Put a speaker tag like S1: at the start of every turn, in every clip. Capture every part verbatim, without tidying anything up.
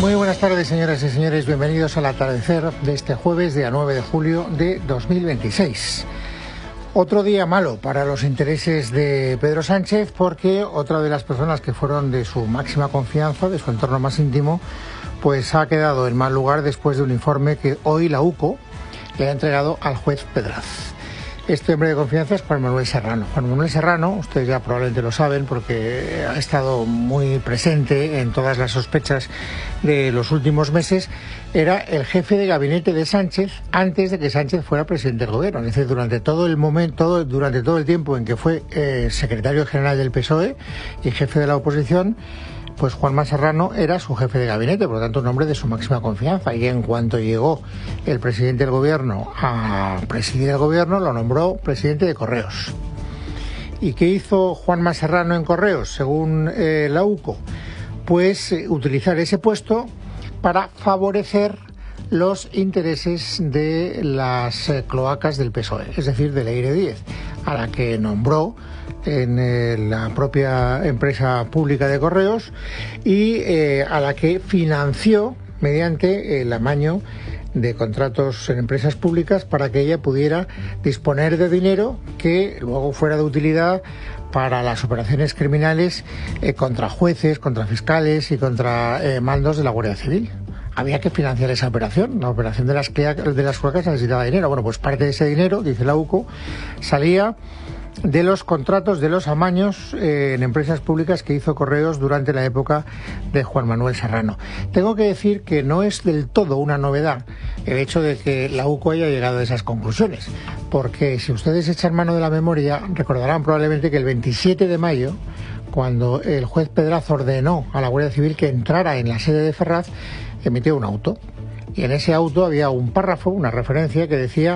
S1: Muy buenas tardes, señoras y señores. Bienvenidos al atardecer de este jueves, día nueve de julio de dos mil veintiséis. Otro día malo para los intereses de Pedro Sánchez, porque otra de las personas que fueron de su máxima confianza, de su entorno más íntimo, pues ha quedado en mal lugar después de un informe que hoy la U C O le ha entregado al juez Pedraz. Este hombre de confianza es Juan Manuel Serrano. Juan Manuel Serrano, ustedes ya probablemente lo saben porque ha estado muy presente en todas las sospechas de los últimos meses, era el jefe de gabinete de Sánchez antes de que Sánchez fuera presidente del gobierno. Es decir, durante todo el momento, todo, durante todo el tiempo en que fue eh, secretario general del P S O E y jefe de la oposición, pues Juanma Serrano era su jefe de gabinete, por lo tanto un hombre de su máxima confianza, y en cuanto llegó el presidente del gobierno a presidir el gobierno, lo nombró presidente de Correos. ¿Y qué hizo Juanma Serrano en Correos, según eh, la U C O? Pues eh, utilizar ese puesto para favorecer los intereses de las eh, cloacas del P S O E, es decir, de Leire Díez, a la que nombró en eh, la propia empresa pública de Correos y eh, a la que financió mediante el amaño de contratos en empresas públicas para que ella pudiera disponer de dinero que luego fuera de utilidad para las operaciones criminales eh, contra jueces, contra fiscales y contra eh, mandos de la Guardia Civil. Había que financiar esa operación. La operación de las de las cloacas necesitaba dinero. Bueno, pues parte de ese dinero, dice la U C O, salía de los contratos, de los amaños eh, en empresas públicas que hizo Correos durante la época de Juan Manuel Serrano. Tengo que decir que no es del todo una novedad el hecho de que la U C O haya llegado a esas conclusiones, porque si ustedes echan mano de la memoria, recordarán probablemente que el veintisiete de mayo, cuando el juez Pedraz ordenó a la Guardia Civil que entrara en la sede de Ferraz, emitió un auto. Y en ese auto había un párrafo, una referencia que decía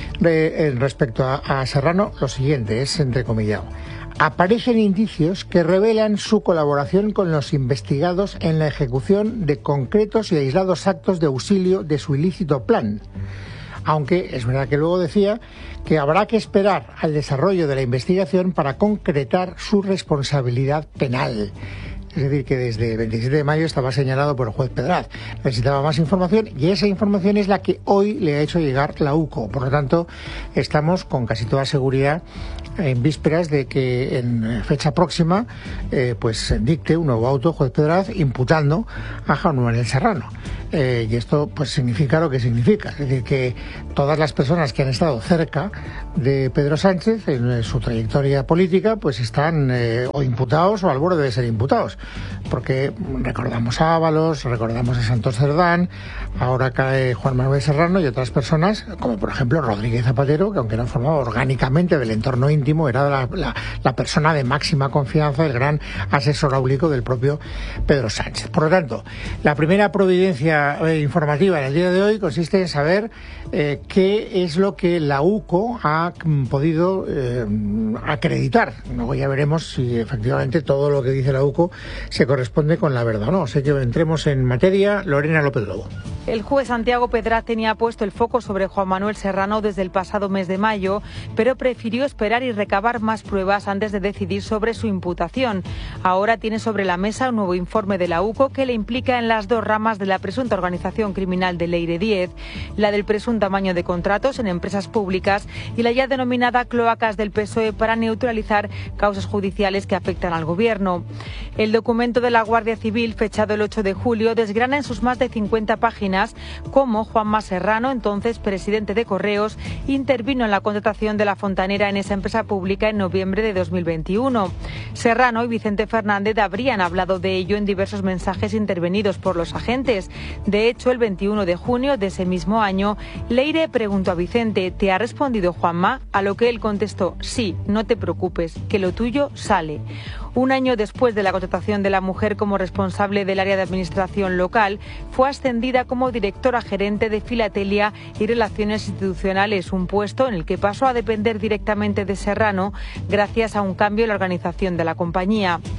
S1: de, respecto a, a Serrano lo siguiente, es entrecomillado: aparecen indicios que revelan su colaboración con los investigados en la ejecución de concretos y aislados actos de auxilio de su ilícito plan. Aunque es verdad que luego decía que habrá que esperar al desarrollo de la investigación para concretar su responsabilidad penal. Es decir, que desde el veintisiete de mayo estaba señalado por el juez Pedraz. Necesitaba más información y esa información es la que hoy le ha hecho llegar la U C O. Por lo tanto, estamos con casi toda seguridad en vísperas de que en fecha próxima eh, pues dicte un nuevo auto juez Pedraz imputando a Juan Manuel Serrano. Eh, y esto pues significa lo que significa, es decir, que todas las personas que han estado cerca de Pedro Sánchez en su trayectoria política pues están eh, o imputados o al borde de ser imputados, porque recordamos a Ábalos, recordamos a Santos Cerdán, ahora cae Juan Manuel Serrano y otras personas como por ejemplo Rodríguez Zapatero, que aunque no formaba orgánicamente del entorno íntimo, era la, la, la persona de máxima confianza, el gran asesor áulico del propio Pedro Sánchez. Por lo tanto, la primera providencia informativa en el día de hoy consiste en saber eh, qué es lo que la U C O ha mm, podido eh, acreditar. Luego ya veremos si efectivamente todo lo que dice la U C O se corresponde con la verdad o no. Así que entremos en materia. Lorena López Lobo.
S2: El juez Santiago Pedraz tenía puesto el foco sobre Juan Manuel Serrano desde el pasado mes de mayo, pero prefirió esperar y recabar más pruebas antes de decidir sobre su imputación. Ahora tiene sobre la mesa un nuevo informe de la U C O que le implica en las dos ramas de la presunta organización criminal de Leire Díez, la del presunto amaño de contratos en empresas públicas y la ya denominada cloacas del P S O E para neutralizar causas judiciales que afectan al gobierno. El documento de la Guardia Civil, fechado el ocho de julio, desgrana en sus más de cincuenta páginas cómo Juanma Serrano, entonces presidente de Correos, intervino en la contratación de la fontanera en esa empresa pública en noviembre de dos mil veintiuno. Serrano y Vicente Fernández habrían hablado de ello en diversos mensajes intervenidos por los agentes. De hecho, el veintiuno de junio de ese mismo año, Leire preguntó a Vicente: ¿te ha respondido Juanma? A lo que él contestó: sí, no te preocupes, que lo tuyo sale. Un año después de la contratación de la mujer como responsable del área de administración local, fue ascendida como directora gerente de Filatelia y Relaciones Institucionales, un puesto en el que pasó a depender directamente de Serrano gracias a un cambio en la organización de la compañía.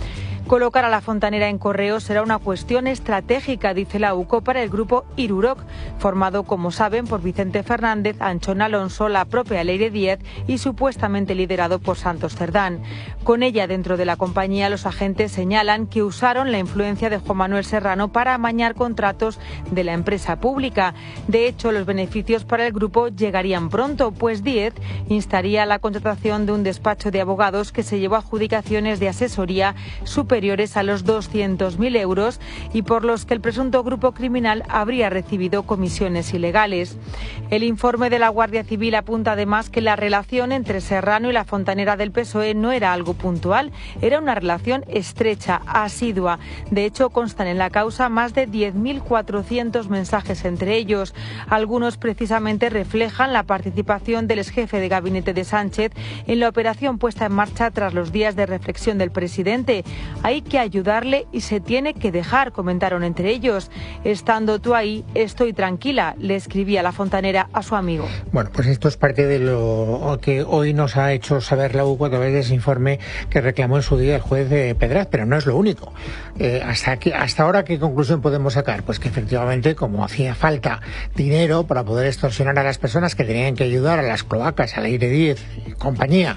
S2: Colocar a la fontanera en Correos será una cuestión estratégica, dice la U C O, para el grupo Iruroc, formado, como saben, por Vicente Fernández, Anchón Alonso, la propia Leire Díez y supuestamente liderado por Santos Cerdán. Con ella dentro de la compañía, los agentes señalan que usaron la influencia de Juan Manuel Serrano para amañar contratos de la empresa pública. De hecho, los beneficios para el grupo llegarían pronto, pues Díez instaría la contratación de un despacho de abogados que se llevó adjudicaciones de asesoría superiores a los doscientos mil euros y por los que el presunto grupo criminal habría recibido comisiones ilegales. El informe de la Guardia Civil apunta además que la relación entre Serrano y la fontanera del P S O E no era algo puntual, era una relación estrecha, asidua. De hecho, constan en la causa más de diez mil cuatrocientos mensajes entre ellos. Algunos precisamente reflejan la participación del exjefe de gabinete de Sánchez en la operación puesta en marcha tras los días de reflexión del presidente. Hay que ayudarle y se tiene que dejar, comentaron entre ellos. Estando tú ahí, estoy tranquila, le escribía la fontanera a su amigo.
S1: Bueno, pues esto es parte de lo que hoy nos ha hecho saber la U C O a través de ese informe que reclamó en su día el juez de Pedraz, pero no es lo único. Eh, hasta, aquí, hasta ahora, ¿qué conclusión podemos sacar? Pues que efectivamente, como hacía falta dinero para poder extorsionar a las personas que tenían que ayudar a las cloacas, a Leire Díez y compañía,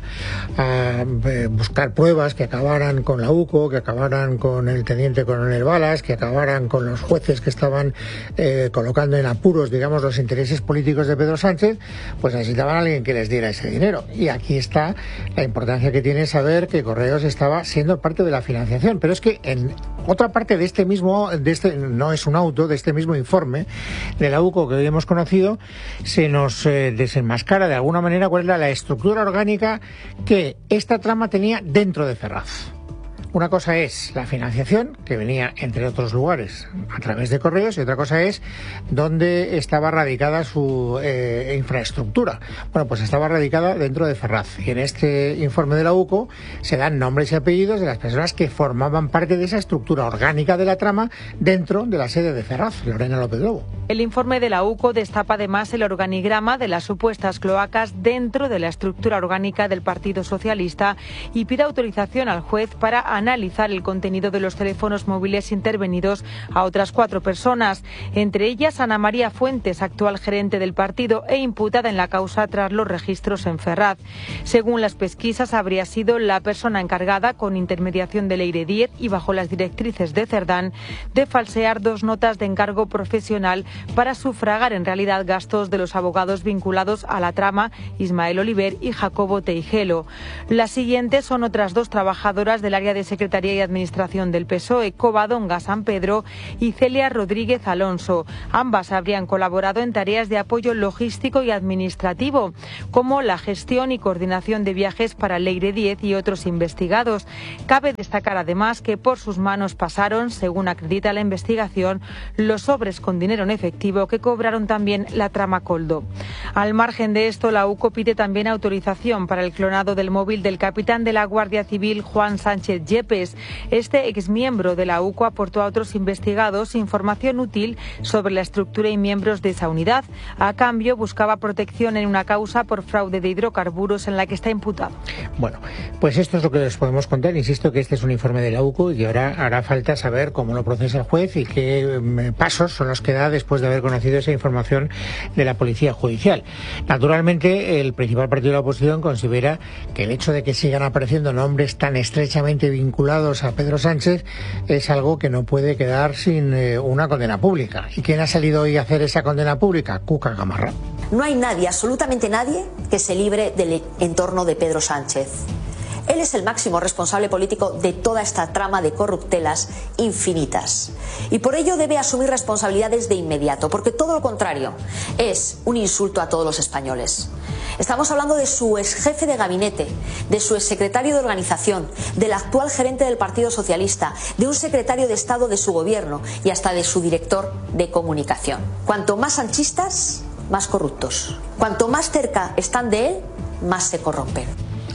S1: a eh, buscar pruebas que acabaran con la U C O, que acabaran con el teniente coronel Balas, que acabaran con los jueces que estaban eh, colocando en apuros, digamos, los intereses políticos de Pedro Sánchez, pues necesitaban a alguien que les diera ese dinero. Y aquí está la importancia que tiene saber que Correos estaba siendo parte de la financiación. Pero es que en otra parte de este mismo, de este no es un auto, de este mismo informe de la U C O que hoy hemos conocido, se nos eh, desenmascara de alguna manera cuál era la estructura orgánica que esta trama tenía dentro de Ferraz. Una cosa es la financiación, que venía, entre otros lugares, a través de Correos, y otra cosa es dónde estaba radicada su eh, infraestructura. Bueno, pues estaba radicada dentro de Ferraz. Y en este informe de la U C O se dan nombres y apellidos de las personas que formaban parte de esa estructura orgánica de la trama dentro de la sede de Ferraz, Lorena López Lobo.
S2: El informe de la U C O destapa además el organigrama de las supuestas cloacas dentro de la estructura orgánica del Partido Socialista y pide autorización al juez para analizar el contenido de los teléfonos móviles intervenidos a otras cuatro personas, entre ellas Ana María Fuentes, actual gerente del partido e imputada en la causa tras los registros en Ferraz. Según las pesquisas, habría sido la persona encargada, con intermediación de Leire Díez y bajo las directrices de Cerdán, de falsear dos notas de encargo profesional para sufragar en realidad gastos de los abogados vinculados a la trama, Ismael Oliver y Jacobo Teijelo. Las siguientes son otras dos trabajadoras del área de Secretaría y Administración del P S O E, Covadonga San Pedro y Celia Rodríguez Alonso. Ambas habrían colaborado en tareas de apoyo logístico y administrativo, como la gestión y coordinación de viajes para Leire Díez y otros investigados. Cabe destacar además que por sus manos pasaron, según acredita la investigación, los sobres con dinero en efectivo que cobraron también la trama Coldo. Al margen de esto, la U C O pide también autorización para el clonado del móvil del capitán de la Guardia Civil, Juan Sánchez Yepes. Este exmiembro de la U C O aportó a otros investigados información útil sobre la estructura y miembros de esa unidad. A cambio, buscaba protección en una causa por fraude de hidrocarburos en la que está imputado.
S1: Bueno, pues esto es lo que les podemos contar. Insisto que este es un informe de la U C O y que ahora hará falta saber cómo lo procesa el juez y qué eh, pasos son los que da después de haber conocido esa información de la Policía Judicial. Naturalmente, el principal partido de la oposición considera que el hecho de que sigan apareciendo nombres tan estrechamente vinculados a Pedro Sánchez es algo que no puede quedar sin eh, una condena pública. ¿Y quién ha salido hoy a hacer esa condena pública? Cuca Gamarra.
S3: No hay nadie, absolutamente nadie, que se libre del entorno de Pedro Sánchez. Él es el máximo responsable político de toda esta trama de corruptelas infinitas. Y por ello debe asumir responsabilidades de inmediato, porque todo lo contrario es un insulto a todos los españoles. Estamos hablando de su ex jefe de gabinete, de su ex secretario de organización, del actual gerente del Partido Socialista, de un secretario de Estado de su gobierno y hasta de su director de comunicación. Cuanto más sanchistas, más corruptos. Cuanto más cerca están de él, más se corrompen.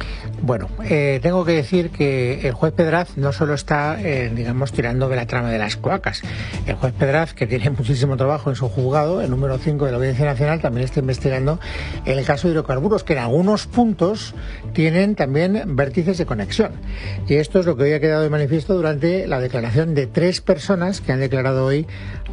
S1: Bueno, eh, tengo que decir que el juez Pedraz no solo está, eh, digamos, tirando de la trama de las cloacas. El juez Pedraz, que tiene muchísimo trabajo en su juzgado, el número cinco de la Audiencia Nacional, también está investigando el caso de hidrocarburos, que en algunos puntos tienen también vértices de conexión. Y esto es lo que hoy ha quedado de manifiesto durante la declaración de tres personas que han declarado hoy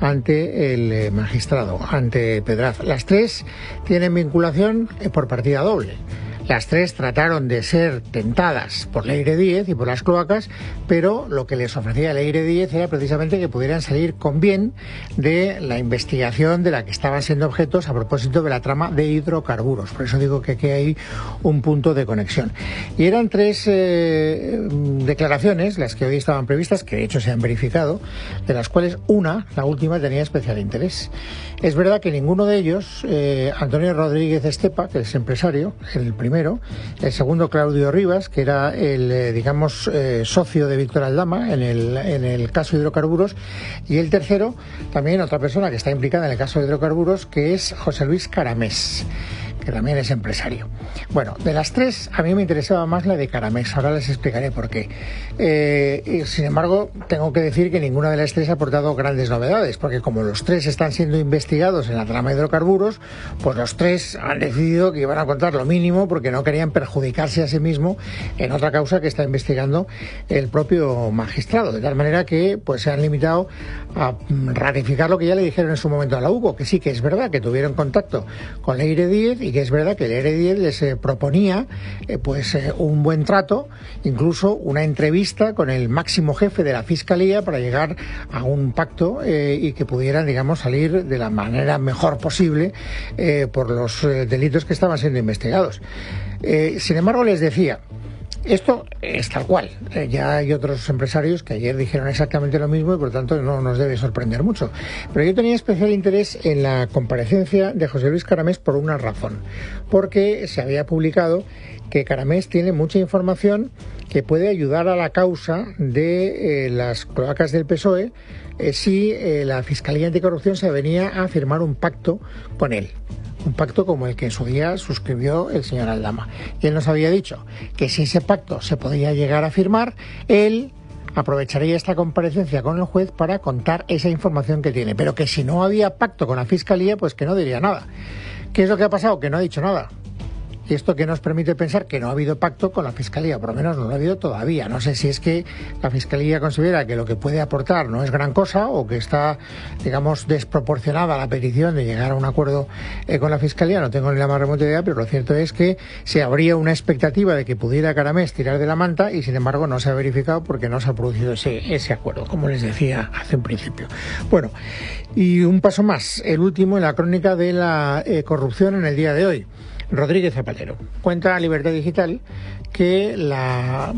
S1: ante el eh, magistrado, ante Pedraz. Las tres tienen vinculación eh, por partida doble. Las tres trataron de ser tentadas por Leire Díez y por las cloacas, pero lo que les ofrecía Leire Díez era precisamente que pudieran salir con bien de la investigación de la que estaban siendo objetos a propósito de la trama de hidrocarburos. Por eso digo que aquí hay un punto de conexión. Y eran tres eh, declaraciones las que hoy estaban previstas, que de hecho se han verificado, de las cuales una, la última, tenía especial interés. Es verdad que ninguno de ellos, eh, Antonio Rodríguez Estepa, que es empresario, el primero, el segundo Claudio Rivas, que era el, eh, digamos, eh, socio de Víctor Aldama en el, en el caso de hidrocarburos, y el tercero, también otra persona que está implicada en el caso de hidrocarburos, que es José Luis Caramés, que también es empresario. Bueno, de las tres, a mí me interesaba más la de Caramés, ahora les explicaré por qué. Eh, y, sin embargo, tengo que decir que ninguna de las tres ha aportado grandes novedades, porque como los tres están siendo investigados en la trama de hidrocarburos, pues los tres han decidido que iban a contar lo mínimo porque no querían perjudicarse a sí mismo en otra causa que está investigando el propio magistrado, de tal manera que pues se han limitado a ratificar lo que ya le dijeron en su momento a la U C O, que sí que es verdad que tuvieron contacto con Leire Díez y que es verdad que Leire Díez les eh, proponía eh, pues eh, un buen trato, incluso una entrevista con el máximo jefe de la Fiscalía para llegar a un pacto eh, y que pudieran, digamos, salir de la manera mejor posible eh, por los eh, delitos que estaban siendo investigados. Eh, sin embargo, les decía, esto es tal cual. Eh, ya hay otros empresarios que ayer dijeron exactamente lo mismo y por tanto no nos debe sorprender mucho. Pero yo tenía especial interés en la comparecencia de José Luis Caramés por una razón. Porque se había publicado que Caramés tiene mucha información que puede ayudar a la causa de eh, las cloacas del P S O E eh, si eh, la Fiscalía Anticorrupción se venía a firmar un pacto con él. Un pacto como el que en su día suscribió el señor Aldama. Y él nos había dicho que si ese pacto se podía llegar a firmar, él aprovecharía esta comparecencia con el juez para contar esa información que tiene. Pero que si no había pacto con la Fiscalía, pues que no diría nada. ¿Qué es lo que ha pasado? Que no ha dicho nada. Y esto que nos permite pensar que no ha habido pacto con la Fiscalía, por lo menos no lo ha habido todavía. No sé si es que la Fiscalía considera que lo que puede aportar no es gran cosa o que está, digamos, desproporcionada la petición de llegar a un acuerdo eh, con la Fiscalía. No tengo ni la más remota idea, pero lo cierto es que se habría una expectativa de que pudiera Caramés tirar de la manta y, sin embargo, no se ha verificado porque no se ha producido ese, ese acuerdo, como les decía hace un principio. Bueno, y un paso más, el último en la crónica de la eh, corrupción en el día de hoy. Rodríguez Zapatero cuenta a Libertad Digital que la,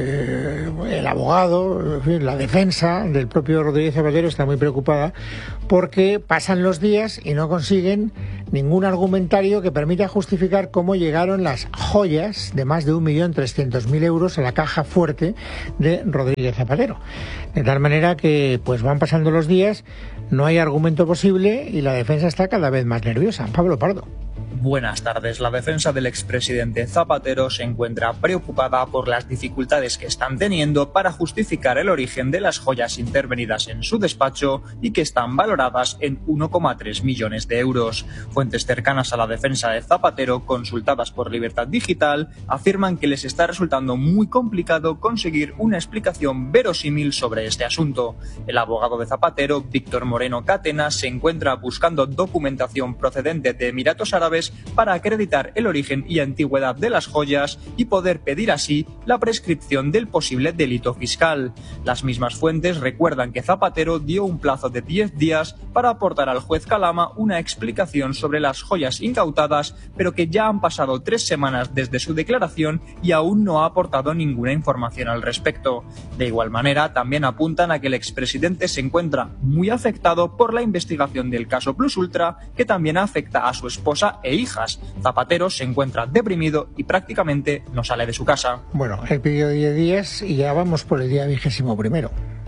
S1: eh, el abogado, en fin, la defensa del propio Rodríguez Zapatero está muy preocupada porque pasan los días y no consiguen ningún argumentario que permita justificar cómo llegaron las joyas de más de un millón trescientos mil euros a la caja fuerte de Rodríguez Zapatero. De tal manera que pues van pasando los días, no hay argumento posible y la defensa está cada vez más nerviosa. Pablo Pardo.
S4: Buenas tardes. La defensa del expresidente Zapatero se encuentra preocupada por las dificultades que están teniendo para justificar el origen de las joyas intervenidas en su despacho y que están valoradas en uno coma tres millones de euros. Fuentes cercanas a la defensa de Zapatero, consultadas por Libertad Digital, afirman que les está resultando muy complicado conseguir una explicación verosímil sobre este asunto. El abogado de Zapatero, Víctor Moreno Catena, se encuentra buscando documentación procedente de Emiratos Árabes para acreditar el origen y antigüedad de las joyas y poder pedir así la prescripción del posible delito fiscal. Las mismas fuentes recuerdan que Zapatero dio un plazo de diez días para aportar al juez Calama una explicación sobre las joyas incautadas, pero que ya han pasado tres semanas desde su declaración y aún no ha aportado ninguna información al respecto. De igual manera, también apuntan a que el expresidente se encuentra muy afectado por la investigación del caso Plus Ultra, que también afecta a su esposa e hijas. Zapatero se encuentra deprimido y prácticamente no sale de su casa.
S1: Bueno, él pidió diez días y ya vamos por el día vigésimo primero.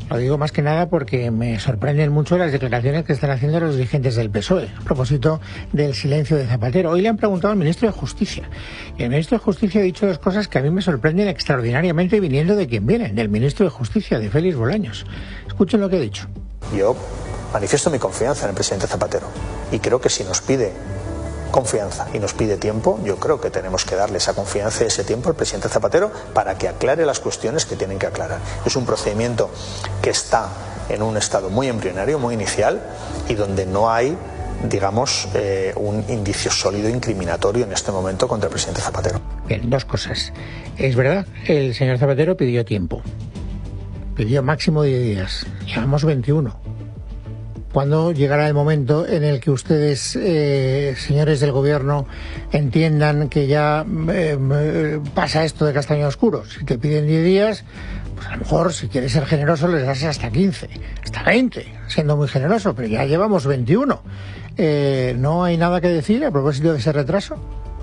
S1: Lo digo más que nada porque me sorprenden mucho las declaraciones que están haciendo los dirigentes del P S O E a propósito del silencio de Zapatero. Hoy le han preguntado al ministro de Justicia y el ministro de Justicia ha dicho dos cosas que a mí me sorprenden extraordinariamente viniendo de quien viene, del ministro de Justicia, de Félix Bolaños. Escuchen lo que ha dicho.
S5: Yo manifiesto mi confianza en el presidente Zapatero y creo que si nos pide confianza y nos pide tiempo, yo creo que tenemos que darle esa confianza y ese tiempo al presidente Zapatero para que aclare las cuestiones que tienen que aclarar. Es un procedimiento que está en un estado muy embrionario, muy inicial y donde no hay, digamos, eh, un indicio sólido incriminatorio en este momento contra el presidente Zapatero.
S1: Bien, dos cosas. Es verdad, el señor Zapatero pidió tiempo. Pidió máximo diez días. Llevamos veintiuno. ¿Cuándo llegará el momento en el que ustedes, eh, señores del gobierno, entiendan que ya eh, pasa esto de castaño oscuro? Si te piden diez días, pues a lo mejor, si quieres ser generoso, les das hasta quince, hasta veinte, siendo muy generoso, pero ya llevamos veintiuno. Eh, ¿No hay nada que decir a propósito de ese retraso?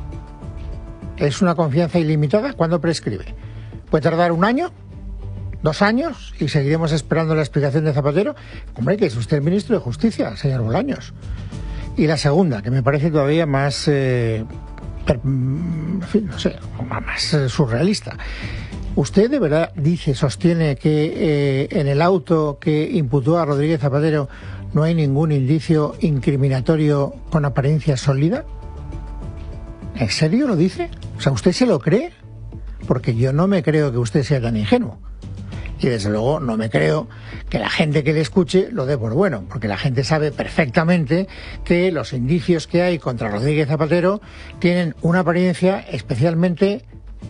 S1: ¿Es una confianza ilimitada? ¿Cuándo prescribe? ¿Puede tardar un año? ¿Dos años? ¿Y seguiremos esperando la explicación de Zapatero? Hombre, que es usted el ministro de Justicia, señor Bolaños. Y la segunda, que me parece todavía más, eh, per, en fin, no sé, más eh, surrealista. ¿Usted de verdad dice, sostiene que eh, en el auto que imputó a Rodríguez Zapatero no hay ningún indicio incriminatorio con apariencia sólida? ¿En serio lo dice? O sea, ¿usted se lo cree? Porque yo no me creo que usted sea tan ingenuo. Y desde luego no me creo que la gente que le escuche lo dé por bueno, porque la gente sabe perfectamente que los indicios que hay contra Rodríguez Zapatero tienen una apariencia especialmente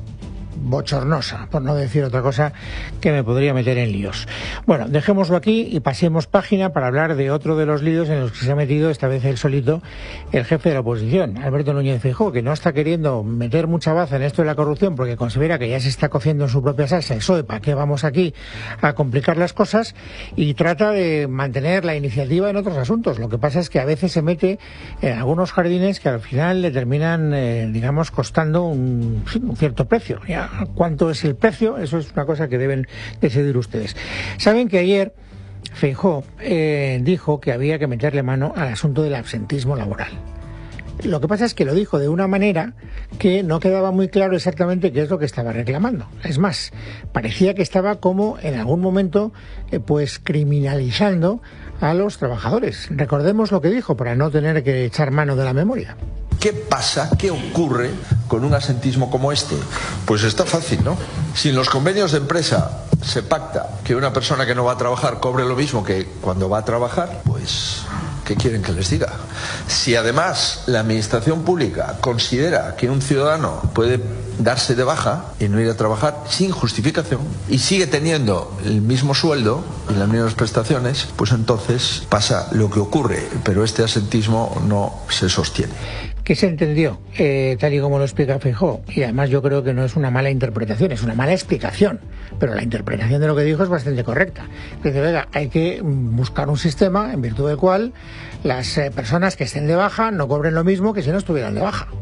S1: bochornosa, por no decir otra cosa que me podría meter en líos. Bueno, dejémoslo aquí y pasemos página para hablar de otro de los líos en los que se ha metido, esta vez él solito, el jefe de la oposición, Alberto Núñez Feijóo, que no está queriendo meter mucha baza en esto de la corrupción porque considera que ya se está cociendo en su propia salsa. Eso de para qué vamos aquí a complicar las cosas, y trata de mantener la iniciativa en otros asuntos. Lo que pasa es que a veces se mete en algunos jardines que al final le terminan, eh, digamos, costando un, un cierto precio. Ya, ¿cuánto es el precio? Eso es una cosa que deben decidir ustedes. Saben que ayer Feijóo eh, dijo que había que meterle mano al asunto del absentismo laboral. Lo que pasa es que lo dijo de una manera que no quedaba muy claro exactamente qué es lo que estaba reclamando. Es más, parecía que estaba como en algún momento eh, pues criminalizando a los trabajadores. Recordemos lo que dijo para no tener que echar mano de la memoria.
S6: ¿Qué pasa? ¿Qué ocurre con un absentismo como este? Pues está fácil, ¿no? Si en los convenios de empresa se pacta que una persona que no va a trabajar cobre lo mismo que cuando va a trabajar, pues ¿qué quieren que les diga? Si además la administración pública considera que un ciudadano puede darse de baja y no ir a trabajar sin justificación y sigue teniendo el mismo sueldo y las mismas prestaciones, pues entonces pasa lo que ocurre, pero este absentismo no se sostiene.
S1: ¿Qué se entendió? Eh, tal y como lo explica Feijóo. Y además yo creo que no es una mala interpretación, es una mala explicación. Pero la interpretación de lo que dijo es bastante correcta. Dice, venga, hay que buscar un sistema en virtud del cual las eh, personas que estén de baja no cobren lo mismo que si no estuvieran de baja.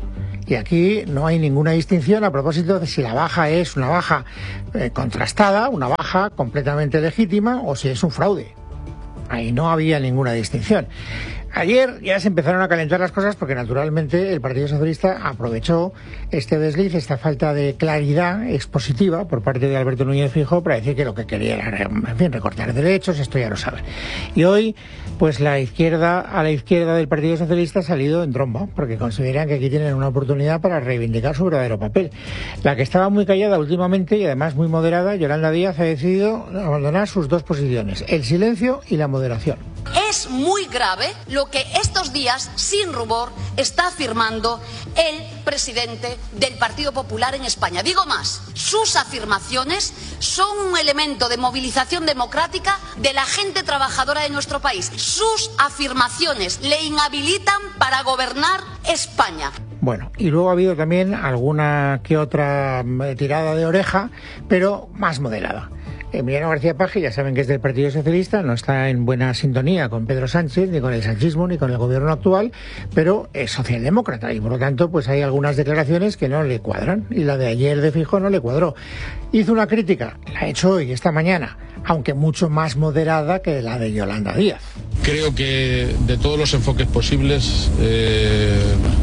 S1: Y aquí no hay ninguna distinción a propósito de si la baja es una baja eh, contrastada, una baja completamente legítima, o si es un fraude. Ahí no había ninguna distinción. Ayer ya se empezaron a calentar las cosas porque naturalmente el Partido Socialista aprovechó este desliz, esta falta de claridad expositiva por parte de Alberto Núñez Feijóo para decir que lo que quería era, en fin, recortar derechos, esto ya lo saben. Y hoy, pues la izquierda, a la izquierda del Partido Socialista ha salido en tromba, porque consideran que aquí tienen una oportunidad para reivindicar su verdadero papel. La que estaba muy callada últimamente y además muy moderada, Yolanda Díaz, ha decidido abandonar sus dos posiciones, el silencio y la moderación.
S7: Es muy grave lo que estos días, sin rubor, está afirmando el presidente del Partido Popular en España. Digo más, sus afirmaciones son un elemento de movilización democrática de la gente trabajadora de nuestro país. Sus afirmaciones le inhabilitan para gobernar España.
S1: Bueno, y luego ha habido también alguna que otra tirada de oreja, pero más moderada. Emiliano García Paje, ya saben que es del Partido Socialista, no está en buena sintonía con Pedro Sánchez, ni con el sanchismo, ni con el gobierno actual, pero es socialdemócrata y por lo tanto pues hay algunas declaraciones que no le cuadran y la de ayer de Feijóo no le cuadró. Hizo una crítica, la ha hecho hoy, esta mañana, aunque mucho más moderada que la de Yolanda Díaz.
S8: Creo que de todos los enfoques posibles, eh,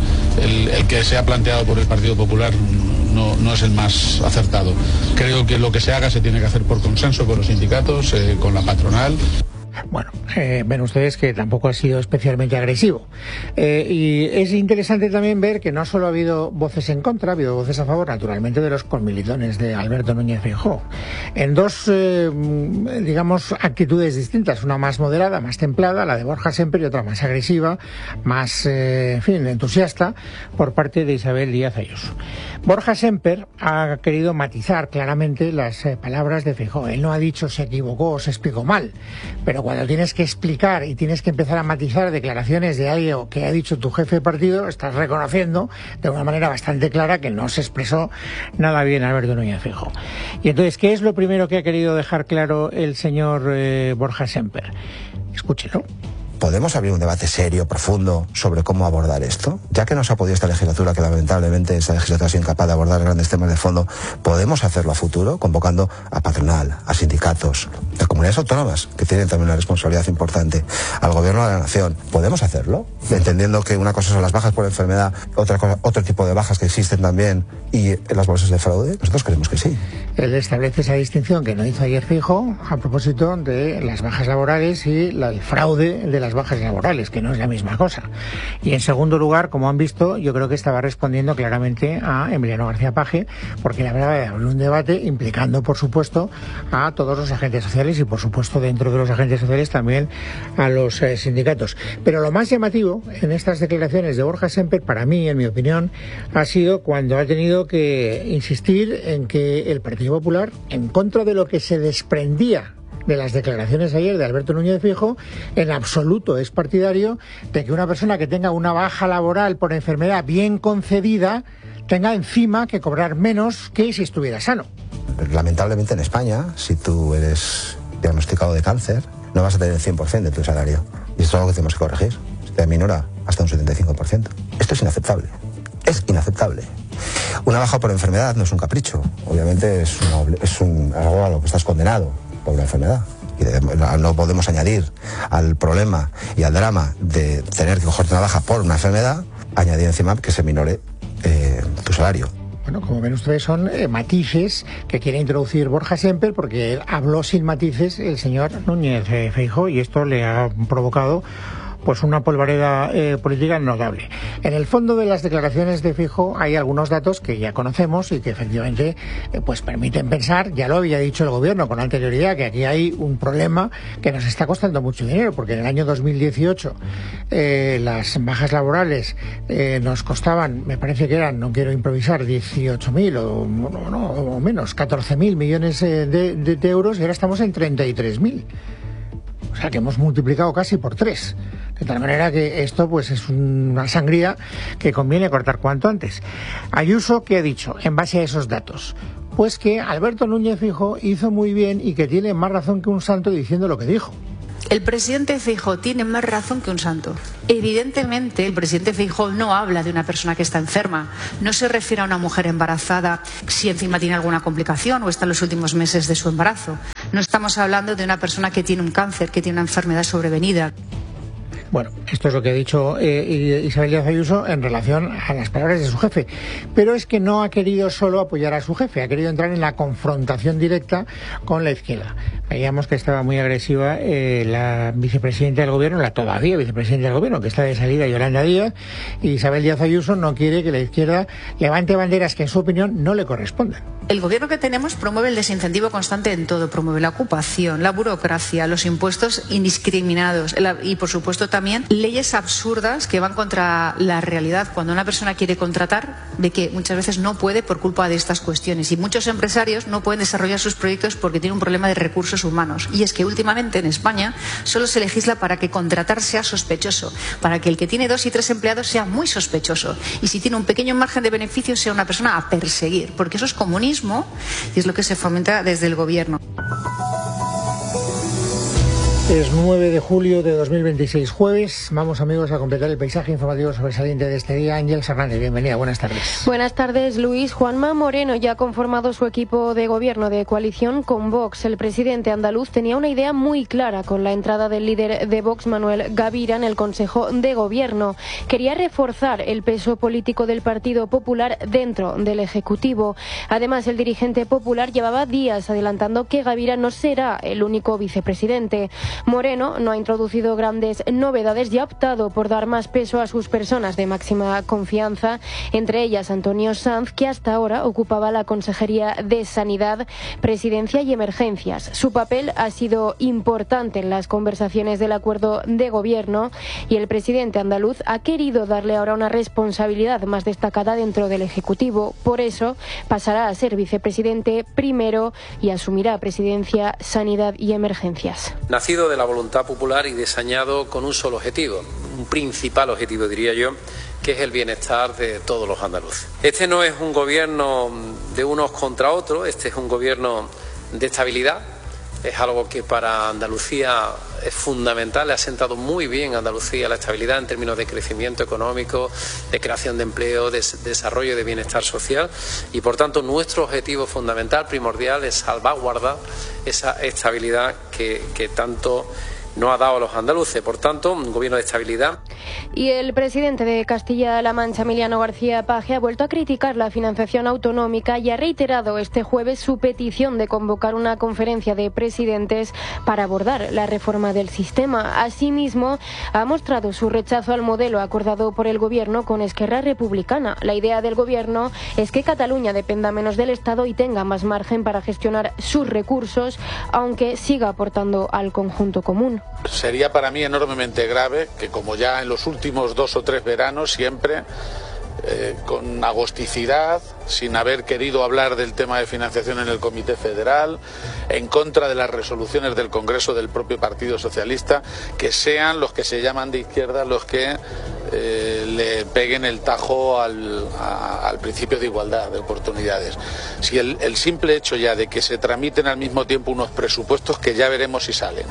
S8: el, el que se ha planteado por el Partido Popular no, no es el más acertado. Creo que lo que se haga se tiene que hacer por consenso con los sindicatos, eh, con la patronal.
S1: Bueno, eh, ven ustedes que tampoco ha sido especialmente agresivo. Eh, y es interesante también ver que no solo ha habido voces en contra, ha habido voces a favor, naturalmente, de los conmilitones de Alberto Núñez Feijóo. En dos, eh, digamos, actitudes distintas. Una más moderada, más templada, la de Borja Sémper, y otra más agresiva, más, eh, en fin, entusiasta, por parte de Isabel Díaz Ayuso. Borja Sémper ha querido matizar claramente las eh, palabras de Feijóo. Él no ha dicho se equivocó o se explicó mal, pero cuando tienes que explicar y tienes que empezar a matizar declaraciones de algo que ha dicho tu jefe de partido, estás reconociendo de una manera bastante clara que no se expresó nada bien Alberto Núñez Feijóo. Y entonces, ¿qué es lo primero que ha querido dejar claro el señor eh, Borja Sémper? Escúchelo.
S9: ¿Podemos abrir un debate serio, profundo, sobre cómo abordar esto? Ya que no se ha podido esta legislatura, que lamentablemente esta legislatura ha sido incapaz de abordar grandes temas de fondo, ¿podemos hacerlo a futuro? Convocando a patronal, a sindicatos, a comunidades autónomas, que tienen también una responsabilidad importante, al gobierno de la nación. ¿Podemos hacerlo? Entendiendo que una cosa son las bajas por enfermedad, otra cosa, otro tipo de bajas que existen también, y las bolsas de fraude. Nosotros creemos que sí.
S1: Él establece esa distinción que no hizo ayer Feijóo a propósito de las bajas laborales y la, el fraude de las bajas laborales, que no es la misma cosa. Y en segundo lugar, como han visto, yo creo que estaba respondiendo claramente a Emiliano García Paje, porque la verdad era un debate implicando, por supuesto, a todos los agentes sociales y, por supuesto, dentro de los agentes sociales también a los eh, sindicatos. Pero lo más llamativo en estas declaraciones de Borja Sémper, para mí, en mi opinión, ha sido cuando ha tenido que insistir en que el Partido Popular, en contra de lo que se desprendía de las declaraciones ayer de Alberto Núñez Feijóo, en absoluto es partidario de que una persona que tenga una baja laboral por enfermedad bien concedida tenga encima que cobrar menos que si estuviera sano.
S9: Lamentablemente en España, si tú eres diagnosticado de cáncer, no vas a tener el cien por ciento de tu salario. Y esto es algo que tenemos que corregir. Se aminora hasta un setenta y cinco por ciento. Esto es inaceptable. Es inaceptable. Una baja por enfermedad no es un capricho. Obviamente es, una, es un, algo a lo que estás condenado por una enfermedad. Y de, no podemos añadir al problema y al drama de tener que cogerte una baja por una enfermedad, añadir encima que se minore eh, tu salario.
S1: Bueno, como ven ustedes, son eh, matices que quiere introducir Borja Sémper, porque habló sin matices el señor Núñez eh, Feijóo, y esto le ha provocado pues una polvareda eh, política notable. En el fondo de las declaraciones de Feijóo hay algunos datos que ya conocemos y que efectivamente eh, pues permiten pensar, ya lo había dicho el gobierno con anterioridad, que aquí hay un problema que nos está costando mucho dinero, porque en el año dos mil dieciocho eh, las bajas laborales eh, nos costaban, me parece que eran, no quiero improvisar, dieciocho mil o, no, no, o menos, catorce mil millones eh, de, de, de euros, y ahora estamos en treinta y tres mil. O sea que hemos multiplicado casi por tres. De tal manera que esto pues es una sangría que conviene cortar cuanto antes. Ayuso, ¿qué ha dicho en base a esos datos? Pues que Alberto Núñez Feijóo hizo muy bien y que tiene más razón que un santo diciendo lo que dijo.
S10: El presidente Feijóo tiene más razón que un santo. Evidentemente, el presidente Feijóo no habla de una persona que está enferma, no se refiere a una mujer embarazada si encima tiene alguna complicación o está en los últimos meses de su embarazo. No estamos hablando de una persona que tiene un cáncer, que tiene una enfermedad sobrevenida.
S1: Bueno, esto es lo que ha dicho eh, Isabel Díaz Ayuso en relación a las palabras de su jefe. Pero es que no ha querido solo apoyar a su jefe, ha querido entrar en la confrontación directa con la izquierda. Veíamos que estaba muy agresiva eh, la vicepresidenta del gobierno, la todavía vicepresidenta del gobierno, que está de salida, Yolanda Díaz, y Isabel Díaz Ayuso no quiere que la izquierda levante banderas que en su opinión no le corresponden.
S10: El gobierno que tenemos promueve el desincentivo constante en todo, promueve la ocupación, la burocracia, los impuestos indiscriminados la, y por supuesto también también leyes absurdas que van contra la realidad. Cuando una persona quiere contratar, ve que muchas veces no puede por culpa de estas cuestiones. Y muchos empresarios no pueden desarrollar sus proyectos porque tienen un problema de recursos humanos. Y es que últimamente en España solo se legisla para que contratar sea sospechoso, para que el que tiene dos y tres empleados sea muy sospechoso. Y si tiene un pequeño margen de beneficio sea una persona a perseguir, porque eso es comunismo y es lo que se fomenta desde el gobierno.
S1: Es nueve de julio de dos mil veintiséis, jueves. Vamos, amigos, a completar el paisaje informativo sobresaliente de este día. Ángel Hernández, bienvenida, buenas tardes.
S11: Buenas tardes, Luis. Juanma Moreno ya ha conformado su equipo de gobierno de coalición con Vox. El presidente andaluz tenía una idea muy clara con la entrada del líder de Vox, Manuel Gavira, en el Consejo de Gobierno. Quería reforzar el peso político del Partido Popular dentro del Ejecutivo. Además, el dirigente popular llevaba días adelantando que Gavira no será el único vicepresidente. Moreno no ha introducido grandes novedades y ha optado por dar más peso a sus personas de máxima confianza, entre ellas Antonio Sanz, que hasta ahora ocupaba la Consejería de Sanidad, Presidencia y Emergencias. Su papel ha sido importante en las conversaciones del acuerdo de gobierno y el presidente andaluz ha querido darle ahora una responsabilidad más destacada dentro del Ejecutivo. Por eso pasará a ser vicepresidente primero y asumirá Presidencia, Sanidad y Emergencias.
S12: Nacido de la voluntad popular y diseñado con un solo objetivo, un principal objetivo, diría yo, que es el bienestar de todos los andaluces. Este no es un gobierno de unos contra otros, este es un gobierno de estabilidad. Es algo que para Andalucía es fundamental, le ha sentado muy bien a Andalucía la estabilidad en términos de crecimiento económico, de creación de empleo, de desarrollo de bienestar social y por tanto nuestro objetivo fundamental, primordial, es salvaguardar esa estabilidad que, que tanto no ha dado a los andaluces. Por tanto, un gobierno de estabilidad.
S11: Y el presidente de Castilla-La Mancha, Emiliano García Paje, ha vuelto a criticar la financiación autonómica y ha reiterado este jueves su petición de convocar una conferencia de presidentes para abordar la reforma del sistema. Asimismo, ha mostrado su rechazo al modelo acordado por el gobierno con Esquerra Republicana. La idea del gobierno es que Cataluña dependa menos del Estado y tenga más margen para gestionar sus recursos, aunque siga aportando al conjunto común.
S13: Sería para mí enormemente grave que, como ya en los últimos dos o tres veranos, siempre eh, con agosticidad, sin haber querido hablar del tema de financiación en el Comité Federal, en contra de las resoluciones del Congreso del propio Partido Socialista, que sean los que se llaman de izquierda los que eh, le peguen el tajo al, a, al principio de igualdad de oportunidades. Si el, el simple hecho ya de que se tramiten al mismo tiempo unos presupuestos que ya veremos si salen,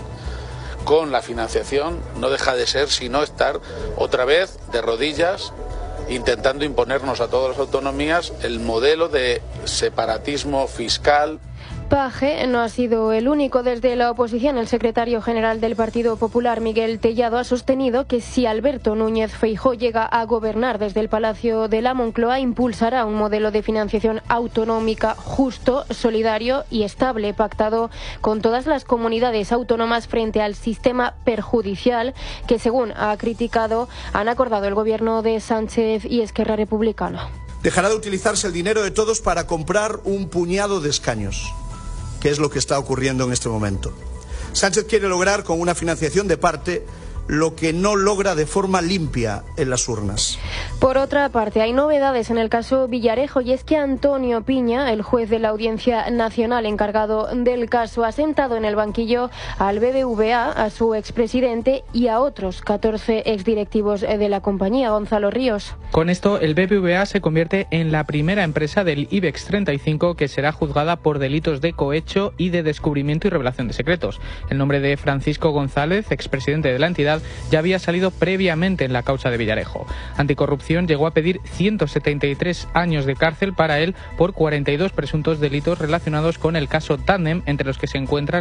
S13: con la financiación, no deja de ser sino estar otra vez de rodillas intentando imponernos a todas las autonomías el modelo de separatismo fiscal.
S11: Paje no ha sido el único. Desde la oposición, el secretario general del Partido Popular, Miguel Tellado, ha sostenido que si Alberto Núñez Feijóo llega a gobernar desde el Palacio de la Moncloa, impulsará un modelo de financiación autonómica justo, solidario y estable, pactado con todas las comunidades autónomas frente al sistema perjudicial que, según ha criticado, han acordado el gobierno de Sánchez y Esquerra Republicana.
S14: Dejará de utilizarse el dinero de todos para comprar un puñado de escaños, que es lo que está ocurriendo en este momento. Sánchez quiere lograr con una financiación de parte lo que no logra de forma limpia en las urnas.
S11: Por otra parte, hay novedades en el caso Villarejo, y es que Antonio Piña, el juez de la Audiencia Nacional encargado del caso, ha sentado en el banquillo al B B V A, a su expresidente y a otros catorce exdirectivos de la compañía. Gonzalo Ríos.
S15: Con esto, el B B V A se convierte en la primera empresa del IBEX treinta y cinco que será juzgada por delitos de cohecho y de descubrimiento y revelación de secretos. El nombre de Francisco González, expresidente de la entidad, ya había salido previamente en la causa de Villarejo. Anticorrupción llegó a pedir ciento setenta y tres años de cárcel para él por cuarenta y dos presuntos delitos relacionados con el caso Tandem, entre los que se encuentran